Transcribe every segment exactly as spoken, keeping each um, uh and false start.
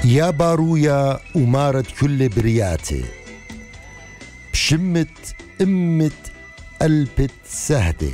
يا بارويا ومارد كل برياتي بشمت أمت قلبت سهدة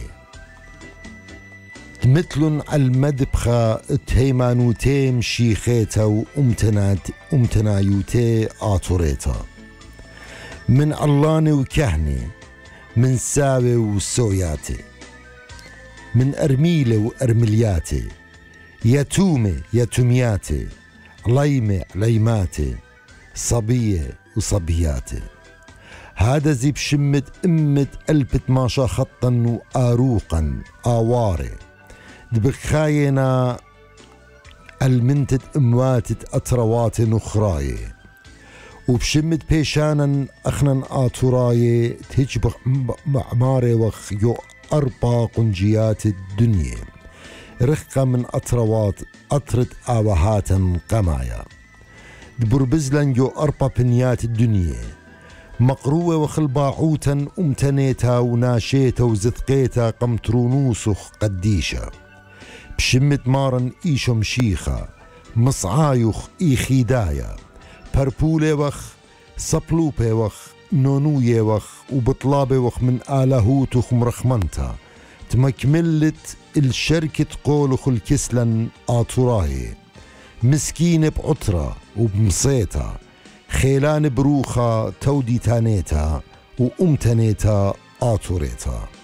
مثلن على المدبخة تهيمانوتي مشيخيتا وأمتنايوتي آطوريتا من علاني وكهني من ساوي وسوياتي من أرميلة وأرملياتي يتومي يتومياتي ليمة ليماتي صبية وصبياتي هذا زي بشمت أمت قلبت ماشا خطا وآروقا آواري دبخاينا المنتت أمواتت أتروات نخراي وبشمت بيشانا أخنا آتوراي تهجبخ معماري وخ يو أربع قنجيات الدنيا رخقة من أتروات أطرت آوهاتا قمايا دبربزلن يو أربع بنيات الدنيا مقروة وخلباعوتا أمتنيتا وناشيتا وزثقيتا قمترونوسخ قديشة بشمت مارن إيشو مشيخة مصعايخ إيخيدايا بربولي وخ صبلوبي وخ نونوية وخ وبطلابي وخ من آلاهوتخ مرخمنتا تمكملت الشركة قولخ الكسلن آطراهي مسكين بعطرة وبمصيتا خيلان بروخة تودي تانيتا وأمتنيتا آطوريتا